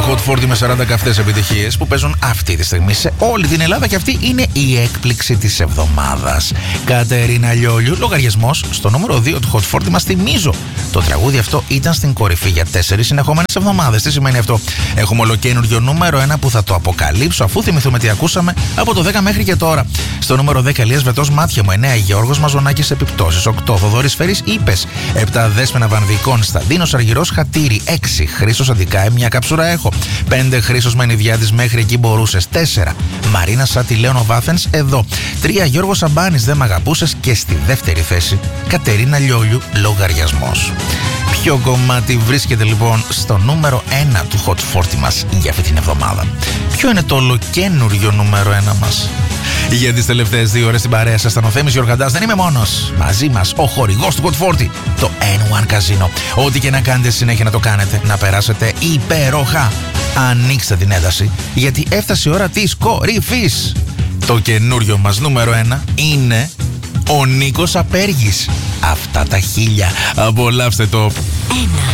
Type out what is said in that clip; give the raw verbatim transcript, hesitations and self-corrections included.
Hot φορτί με σαράντα καυτές επιτυχίες που παίζουν αυτή τη στιγμή σε όλη την Ελλάδα, και αυτή είναι η έκπληξη της εβδομάδας. Κατερίνα Λιόλιου, λογαριασμός στο νούμερο δύο του Hot φορτί. Μας θυμίζω, το τραγούδι αυτό ήταν στην κορυφή για τέσσερις συνεχόμενες εβδομάδες. Τι σημαίνει αυτό? Έχουμε ολοκαίνουργιο νούμερο ένα που θα το αποκαλύψω αφού θυμηθούμε τι ακούσαμε από το δέκα μέχρι και τώρα. Στο νούμερο δέκα, Ηλίας Βρετός, Μάτια μου. εννέα, Γιώργος Μαζονάκης, Επιπτώσεις. οκτώ, Θοδωρής Φέρης, Είπες. επτά, Δέσποινα Βανδικών, Σταντίνος Αργυρός, Χατήρι. έξι, Χρήστος Αντικάη, Μια καψούρα έχω. πέντε, Χρήστος Μενιδιάδης, Μέχρι εκεί μπορούσες. τέσσερα, Μαρίνα Σατιλέων, Ο Βάθενς, Εδώ. τρία, Γιώργος Σαμπάνης, Δεν μ' αγαπούσες. Και στη δεύτερη θέση, Κατερίνα Λιόλιου, Λογαριασμός. Ποιο κομμάτι βρίσκεται λοιπόν στο νούμερο ένα του Hot φορτί μας για αυτή την εβδομάδα? Ποιο είναι το ολοκένουργιο νούμερο ένα μας? Για τις τελευταίες δύο ώρες στην παρέα σας ήταν ο Θέμης Γιοργαντάς. Δεν είμαι μόνος. Μαζί μας ο χορηγός του Hot φορτί, το N one Casino. Ό,τι και να κάνετε, συνέχεια να το κάνετε. Να περάσετε υπέροχα. Ανοίξτε την ένταση, γιατί έφτασε η ώρα της κορυφής. Το καινούριο μας νούμερο ένα είναι ο Νίκος Απέργης. Αυτά τα χίλια. Απολαύστε το. Ένα.